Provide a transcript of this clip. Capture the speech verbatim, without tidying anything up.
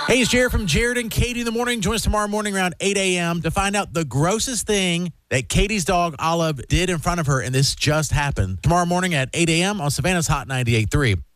Hey, it's Jared from Jared and Katie in the morning. Join us tomorrow morning around eight a.m. to find out the grossest thing that Katie's dog, Olive, did in front of her. And this just happened tomorrow morning at eight a.m. on Savannah's Hot ninety-eight point three.